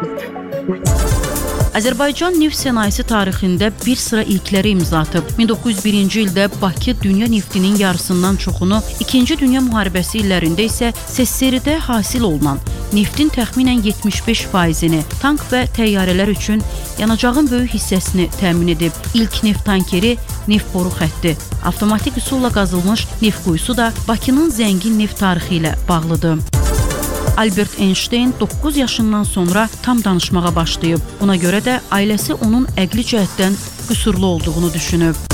Azərbaycan neft sənayesi tarixində bir sıra ilkləri imza atıb. 1901-ci ildə Bakı dünya neftinin yarısından çoxunu, 2-ci Dünya müharibəsi illərində isə SSRİ-də hasil olunan neftin təxminən 75%-ni tank və təyyarələr üçün yanacağın böyük hissəsini təmin edib. İlk neft tankeri neft boru xətti, avtomatik üsulla qazılmış neft quyusu da Bakının zəngin neft tarixi ilə bağlıdır. Albert Einstein 9 yaşından sonra tam danışmağa başlayıb. Buna görə də ailəsi onun əqli cəhətdən qüsurlu olduğunu düşünüb.